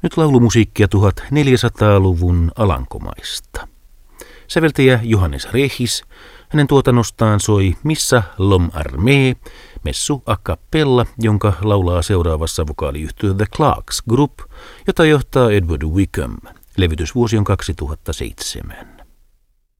Nyt laulumusiikkia 1400-luvun Alankomaista. Säveltäjä Johannes Rehis. Hänen tuotannostaan soi Missa l'homme armé, messu a cappella, jonka laulaa seuraavassa vokaaliyhtye The Clarks Group, jota johtaa Edward Wickham. Levytysvuosi on 2007.